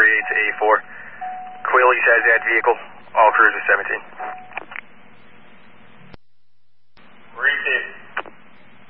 38 to A4. Quail, he says he had vehicle.